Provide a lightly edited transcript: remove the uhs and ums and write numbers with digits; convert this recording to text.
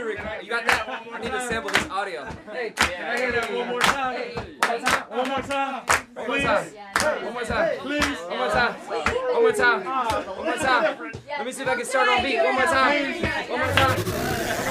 Drew, you got that? I need to sample this audio. Hey, can I hear that one more time? One more time. One more time. One more time. Please. One more time. One more time. One more time. Let me see if I can start on beat. One more time. One more time.